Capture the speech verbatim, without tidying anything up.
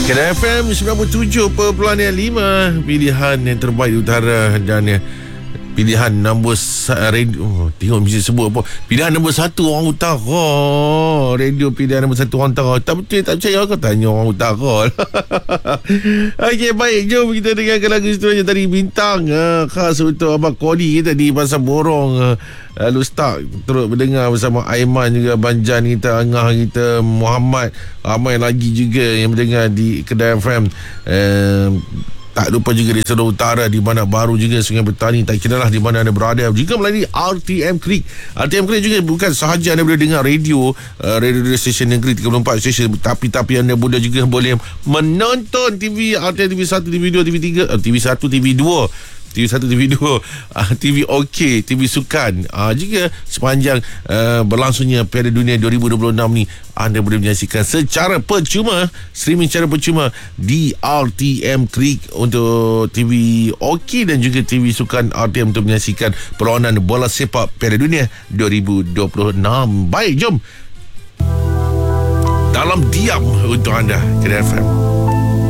Kedah F M sembilan puluh tujuh perpuluhan lima, pilihan yang terbaik di utara, dan ya, pilihan nombor radio. Oh, tengok mesti sebut apa. Pilihan nombor satu orang utara. Radio pilihan nombor satu orang utara. Tak betul, tak percaya, kau tanya orang utara. Okey, baik, jom kita dengarkan lagu seterusnya tadi, Bintang. Ha, khas untuk Abang Kodi kita di Pasar Borong. Ha, lalu start terus mendengar bersama Aiman juga, Banjan kita, Angah kita, Muhammad, ramai lagi juga yang mendengar di Kedah F M. Eh, tak lupa juga di seluruh utara, di mana baru juga Sungai Petani, tak kira lah di mana anda berada, juga melalui R T M Creek. R T M Creek juga bukan sahaja anda boleh dengar radio, uh, radio stesen negeri tiga puluh empat stesen, tapi tapi anda boleh juga boleh menonton T V, R T M T V satu, T V dua, T V tiga, uh, T V satu, T V dua, T V satu, T V dua, uh, T V OK, T V Sukan. uh, Jika sepanjang uh, berlangsungnya Piala Dunia dua ribu dua puluh enam ni, anda boleh menyaksikan secara percuma, streaming secara percuma di R T M Creek untuk T V OK dan juga T V Sukan R T M untuk menyaksikan perlawanan bola sepak Piala Dunia dua ribu dua puluh enam. Baik, jom dalam diam untuk anda, Kedah F M.